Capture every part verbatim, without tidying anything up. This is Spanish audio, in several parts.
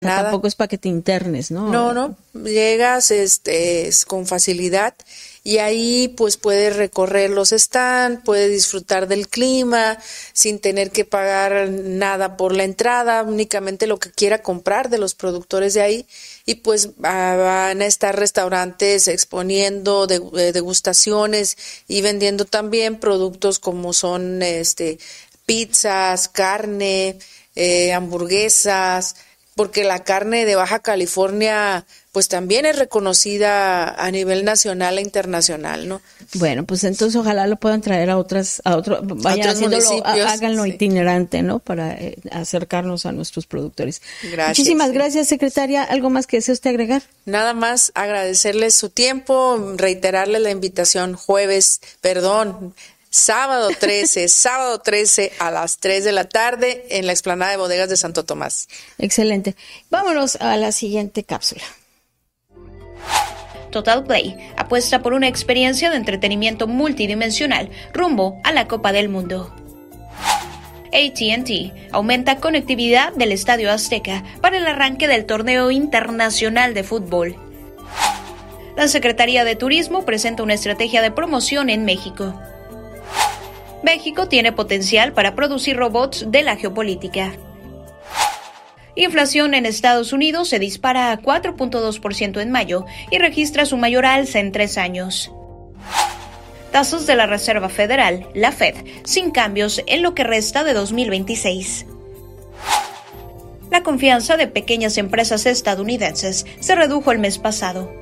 Nada. Tampoco es para que te internes, ¿no? No, no, llegas este, con facilidad y ahí pues puedes recorrer los stands, puedes disfrutar del clima sin tener que pagar nada por la entrada, únicamente lo que quiera comprar de los productores de ahí, y pues van a estar restaurantes exponiendo de, degustaciones y vendiendo también productos como son este pizzas, carne, eh, hamburguesas, porque la carne de Baja California pues también es reconocida a nivel nacional e internacional, ¿no? Bueno, pues entonces ojalá lo puedan traer a otras, a otros, vayan a otros haciéndolo, háganlo sí. itinerante, ¿no? Para eh, acercarnos a nuestros productores. Gracias. Muchísimas gracias, secretaria. ¿Algo más que desee usted agregar? Nada más agradecerles su tiempo, reiterarles la invitación jueves, perdón, sábado trece, sábado trece a las tres de la tarde en la explanada de bodegas de Santo Tomás. Excelente. Vámonos a la siguiente cápsula. Total Play apuesta por una experiencia de entretenimiento multidimensional rumbo a la Copa del Mundo. A T and T aumenta conectividad del Estadio Azteca para el arranque del torneo internacional de fútbol. La Secretaría de Turismo presenta una estrategia de promoción en México. México tiene potencial para producir robots de la geopolítica. Inflación en Estados Unidos se dispara a cuatro punto dos por ciento en mayo y registra su mayor alza en tres años. Tasas de la Reserva Federal, la Fed, sin cambios en lo que resta de dos mil veintiséis. La confianza de pequeñas empresas estadounidenses se redujo el mes pasado.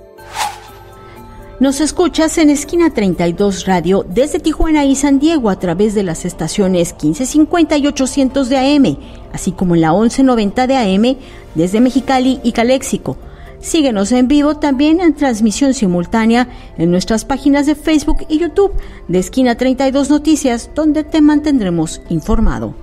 Nos escuchas en Esquina treinta y dos Radio desde Tijuana y San Diego a través de las estaciones quince cincuenta y ochocientos de A M, así como en la once noventa de A M desde Mexicali y Caléxico. Síguenos en vivo también en transmisión simultánea en nuestras páginas de Facebook y YouTube de Esquina treinta y dos Noticias, donde te mantendremos informado.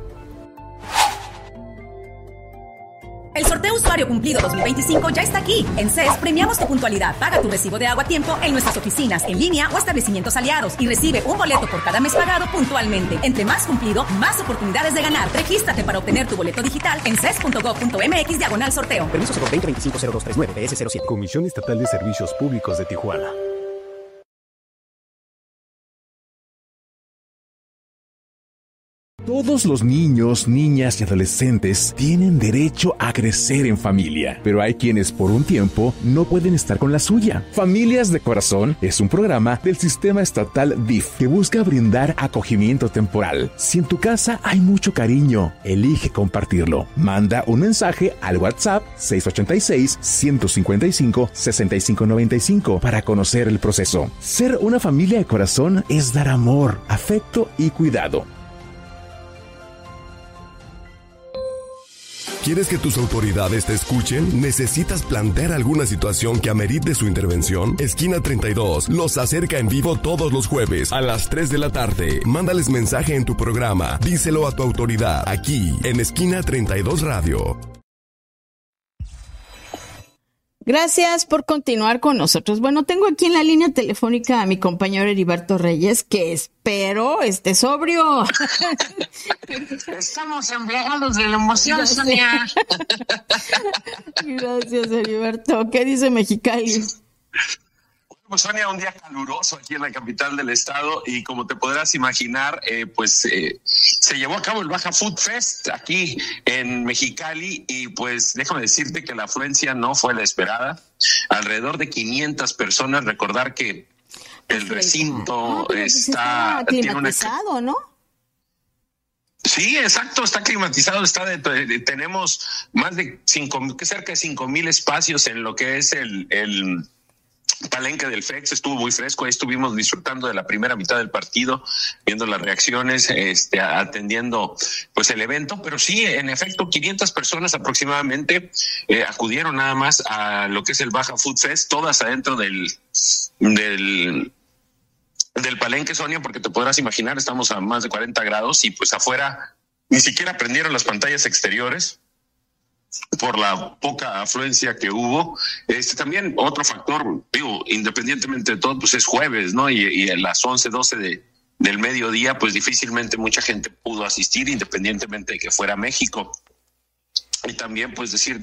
El sorteo Usuario Cumplido dos mil veinticinco ya está aquí. En C E S premiamos tu puntualidad. Paga tu recibo de agua a tiempo en nuestras oficinas, en línea o establecimientos aliados y recibe un boleto por cada mes pagado puntualmente. Entre más cumplido, más oportunidades de ganar. Regístrate para obtener tu boleto digital en c e s punto gov punto m x diagonal sorteo. Permiso cero veinte veinticinco cero dos treinta y nueve B S cero siete. Comisión Estatal de Servicios Públicos de Tijuana. Todos los niños, niñas y adolescentes tienen derecho a crecer en familia, pero hay quienes por un tiempo no pueden estar con la suya. Familias de Corazón es un programa del Sistema Estatal D I F que busca brindar acogimiento temporal. Si en tu casa hay mucho cariño, elige compartirlo. Manda un mensaje al WhatsApp seis ocho seis, uno cinco cinco, seis cinco nueve cinco para conocer el proceso. Ser una familia de corazón es dar amor, afecto y cuidado. ¿Quieres que tus autoridades te escuchen? ¿Necesitas plantear alguna situación que amerite su intervención? Esquina treinta y dos los acerca en vivo todos los jueves a las tres de la tarde. Mándales mensaje en tu programa. Díselo a tu autoridad aquí en Esquina treinta y dos Radio. Gracias por continuar con nosotros. Bueno, tengo aquí en la línea telefónica a mi compañero Heriberto Reyes, que espero esté sobrio. Estamos embriagados de la emoción, Sonia. Gracias, Heriberto. ¿Qué dice Mexicali? Pues Sonia, un día caluroso aquí en la capital del estado y como te podrás imaginar, eh, pues eh, se llevó a cabo el Baja Food Fest aquí en Mexicali y pues déjame decirte que la afluencia no fue la esperada. Alrededor de quinientas personas. Recordar que el recinto ah, está, está climatizado, tiene una... ¿no? Sí, exacto, está climatizado, está de, de, tenemos más de cinco, cerca de cinco mil espacios en lo que es el, el palenque del F E X. Estuvo muy fresco, ahí estuvimos disfrutando de la primera mitad del partido, viendo las reacciones, este, atendiendo pues el evento, pero sí, en efecto, quinientas personas aproximadamente eh, acudieron nada más a lo que es el Baja Food Fest, todas adentro del del del palenque, Sonia, porque te podrás imaginar, estamos a más de cuarenta grados y pues afuera ni siquiera prendieron las pantallas exteriores por la poca afluencia que hubo. Este también otro factor, digo, independientemente de todo, pues es jueves, ¿no? Y, y a las once, doce de, del mediodía, pues difícilmente mucha gente pudo asistir, independientemente de que fuera México. y también pues decir